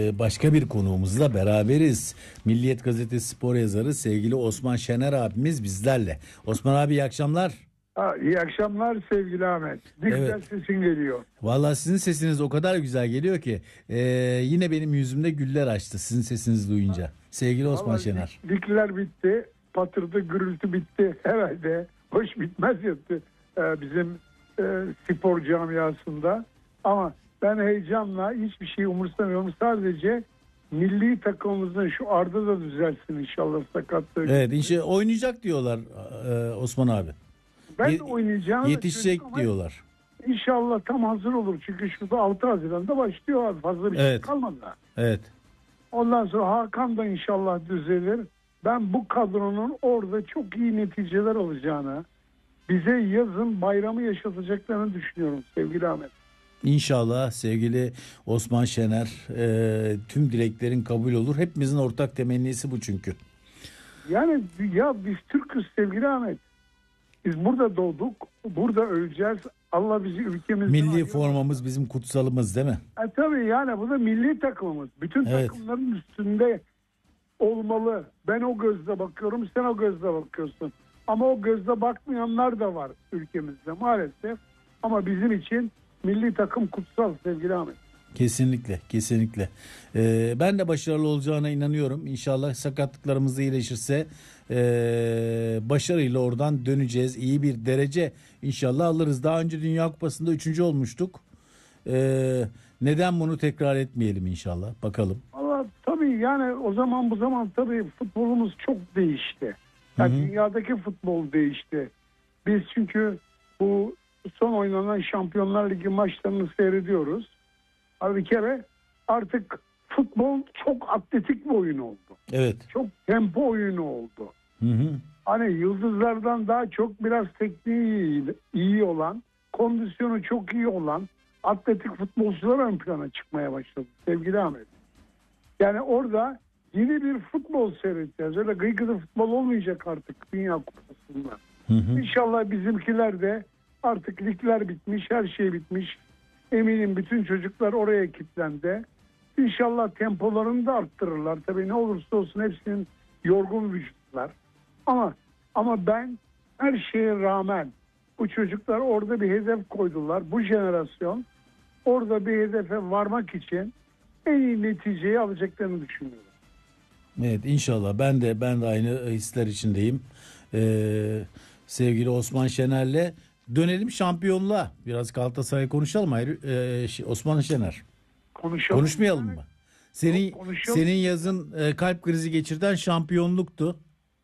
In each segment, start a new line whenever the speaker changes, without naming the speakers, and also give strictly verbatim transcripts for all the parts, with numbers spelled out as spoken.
başka bir konuğumuzla beraberiz. Milliyet Gazetesi spor yazarı sevgili Osman Şener abimiz bizlerle. Osman abi iyi akşamlar.
Ha, iyi akşamlar sevgili Ahmet. Ne
Evet.
güzel sesin geliyor.
Vallahi sizin sesiniz o kadar güzel geliyor ki e, yine benim yüzümde güller açtı sizin sesinizi duyunca. Sevgili Osman
Vallahi
Şener.
Ligler bitti. Patırdı, gürültü bitti. Herhalde hoş bitmez yaptı ee, bizim e, spor camiasında. Ama ben heyecanla hiçbir şey umursamıyorum. Sadece milli takımımızın şu Arda da düzelsin inşallah sakatlığı.
Evet, inşallah oynayacak diyorlar e, Osman abi.
Ben
Ye-
de oynayacağım.
Yetişecek diyorlar.
İnşallah tam hazır olur. Çünkü şurada altı Haziran'da başlıyor. Fazla bir şey
Evet.
kalmadı.
Evet.
Ondan sonra Hakan da inşallah düzelir. Ben bu kadronun orada çok iyi neticeler alacağını, bize yazın bayramı yaşatacaklarını düşünüyorum sevgili Ahmet.
İnşallah sevgili Osman Şener, e, tüm dileklerin kabul olur. Hepimizin ortak temennisi bu çünkü.
Yani ya biz Türk'üz sevgili Ahmet. Biz burada doğduk, burada öleceğiz. Allah bizi ülkemizden
Milli
ayırmasın.
formamız bizim kutsalımız değil mi?
E, tabii yani bu da milli takımımız. Bütün
Evet.
takımların üstünde olmalı. Ben o gözle bakıyorum, sen o gözle bakıyorsun. Ama o gözle bakmayanlar da var ülkemizde maalesef. Ama bizim için milli takım kutsal sevgili Ahmet.
Kesinlikle, kesinlikle. Ee, ben de başarılı olacağına inanıyorum. İnşallah sakatlıklarımız da iyileşirse ee, başarıyla oradan döneceğiz. İyi bir derece inşallah alırız. Daha önce Dünya Kupası'nda üçüncü olmuştuk. Ee, neden bunu tekrar etmeyelim inşallah? Bakalım.
Valla tabii yani o zaman bu zaman tabii futbolumuz çok değişti. Yani
Hı hı.
dünyadaki futbol değişti. Biz çünkü bu son oynanan Şampiyonlar Ligi maçlarını seyrediyoruz. Abi bir kere artık futbol çok atletik bir oyun oldu.
Evet.
Çok tempo oyunu oldu.
Hı hı.
Hani yıldızlardan daha çok biraz tekniği iyi, iyi olan, kondisyonu çok iyi olan atletik futbolcular ön plana çıkmaya başladı sevgili Ahmet. Yani orada yeni bir futbol seyredeceğiz. Öyle gıygıdı futbol olmayacak artık Dünya Kupası'nda.
Hı hı.
İnşallah bizimkiler de artık ligler bitmiş, her şey bitmiş. Eminim bütün çocuklar oraya kilitlendi. İnşallah tempolarını da arttırırlar. Tabii ne olursa olsun hepsinin yorgun vücutlar. Ama ama ben her şeye rağmen bu çocuklar orada bir hedef koydular. Bu jenerasyon orada bir hedefe varmak için en iyi neticeyi alacaklarını düşünüyorum.
Evet inşallah ben de ben de aynı hisler içindeyim. Ee, sevgili Osman Şener'le dönelim şampiyonluğa. Biraz Galatasaray konuşalım ayrı ee, şey, Osman Şener.
Konuşalım.
Konuşmayalım mı? Senin
Yok, konuşalım.
senin yazın e, kalp krizi geçirten şampiyonluktu.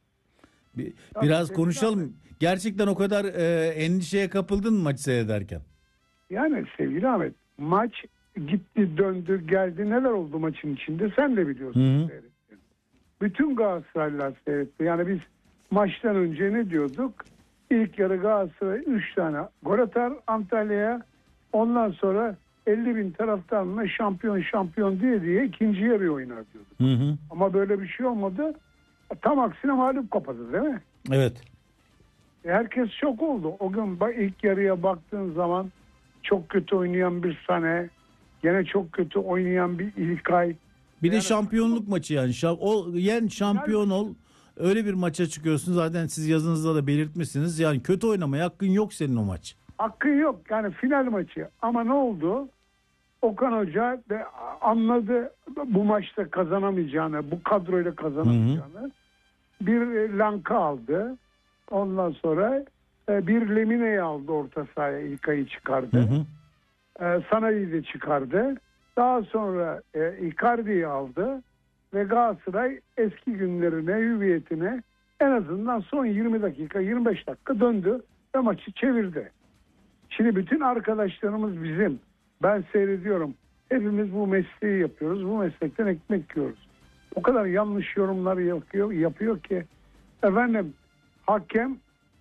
Bir, biraz
tabii,
konuşalım.
tabii.
Gerçekten o kadar e, endişeye kapıldın mı maçı seyrederken?
Yani sevgili Ahmet, maç gitti döndü geldi, neler oldu maçın içinde sen de biliyorsun.
Hı hı.
Seyrettin. Bütün Galatasaraylılar seyretti. Yani biz maçtan önce ne diyorduk? İlk yarı Galatasaray üç tane gol atar Antalya'ya. Ondan sonra elli bin taraftarla şampiyon şampiyon diye diye ikinci yarı oynar diyorduk.
Hı hı.
Ama böyle bir şey olmadı. Tam aksine mağlup kapadı değil mi?
Evet.
E, Herkes şok oldu. O gün bak, ilk yarıya baktığın zaman çok kötü oynayan bir Sané, gene çok kötü oynayan bir İlkay.
Bir de
Yani-
şampiyonluk maçı yani. Şa- o yen şampiyon ol. Öyle bir maça çıkıyorsun. Zaten siz yazınızda da belirtmişsiniz. Yani kötü oynamaya hakkın yok senin o maç.
Hakkın yok. Yani final maçı. Ama ne oldu? Okan Hoca de anladı bu maçta kazanamayacağını, bu kadroyla kazanamayacağını. Bir e, Lanka aldı. Ondan sonra e, bir Lemine'yi aldı orta sahaya, İlkay'ı çıkardı.
Hı hı.
E, Sanay'ı da çıkardı. Daha sonra e, Icardi'yi aldı ve Galatasaray eski günlerine, hüviyetine en azından son yirmi dakika, yirmi beş dakika döndü ve maçı çevirdi. Şimdi bütün arkadaşlarımız bizim. Ben seyrediyorum. Hepimiz bu mesleği yapıyoruz. Bu meslekten ekmek yiyoruz. O kadar yanlış yorumlar yapıyor, yapıyor ki efendim hakem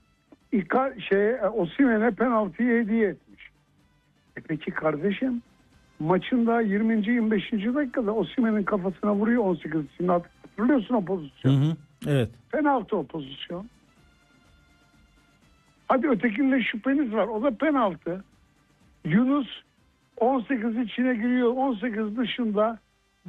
İka, şey, Osimhen'e penaltıyı hediye etmiş. E peki kardeşim maçın da yirminci yirmi beşinci dakikada Osimhen'in kafasına vuruyor on sekiz için. Hatırlıyorsun o pozisyonu.
Hı hı. Evet.
Penaltı o pozisyon. Hadi ötekinde şüpheniz var. O da penaltı. Yunus on sekiz içine giriyor. on sekiz dışında